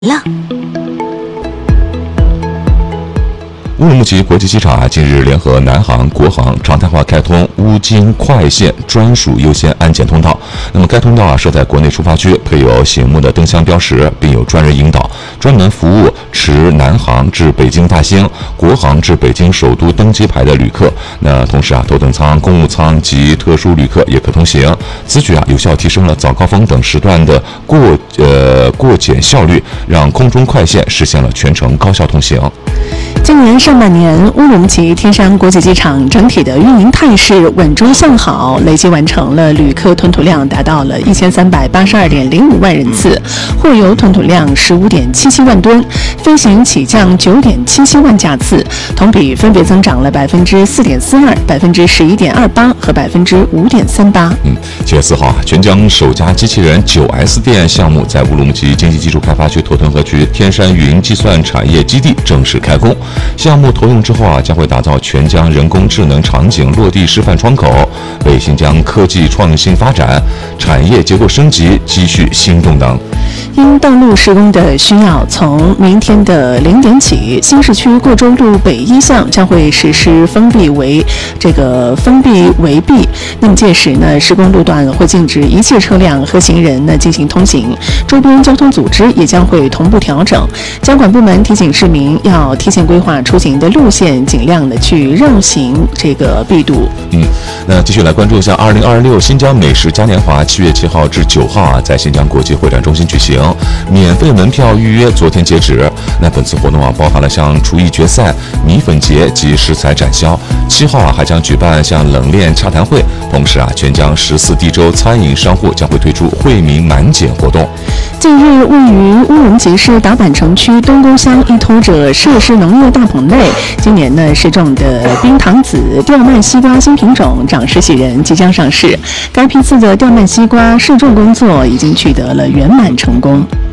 了。 乌鲁木齐国际机场近日联合南航、国航常态化开通乌京快线专属优先安检通道。那么该通道设在国内出发区，配有醒目的灯箱标识，并有专人引导，专门服务持南航至北京大兴、国航至北京首都登机牌的旅客。那同时头等舱、公务舱及特殊旅客也可通行。此举有效提升了早高峰等时段的过检效率，让空中快线实现了全程高效通行。 今年上半年，乌鲁木齐天山国际机场整体的运营态势稳中向好，累计完成了旅客吞吐量达到了1382.05万人次，货邮吞吐量15.77万吨，飞行起降9.77万架次，同比分别增长了4.42%、11.28%和5.38%。 7月4号全疆首家机器人9S 店项目在乌鲁木齐经济技术开发区沱屯河区天山云计算产业基地正式开工。项目投用之后将会打造全疆人工智能场景落地示范窗口，为新疆科技创新发展、产业结构升级积蓄新动能。 因道路施工的需要，从明天的0点起，新市区过州路北1巷将会实施封闭围闭。那么届时施工路段会禁止一切车辆和行人进行通行，周边交通组织也将会同步调整。交管部门提醒市民要提前规划出行的路线，尽量的去绕行闭堵。 那继续来关注一下2026新疆美食嘉年华，7月7号至9号在新疆国际会展中心举行，免费门票预约昨天截止。那本次活动包含了像厨艺决赛、米粉节及食材展销。7号还将举办像冷链洽谈会，同时全疆14地州餐饮商户将会推出惠民满减活动。 近日，位于乌鲁木齐市达坂城区东沟乡一头者设施农业大棚内，今年试种的冰糖籽吊蔓西瓜新品种长势喜人，即将上市。该批次的吊蔓西瓜试种工作已经取得了圆满成功。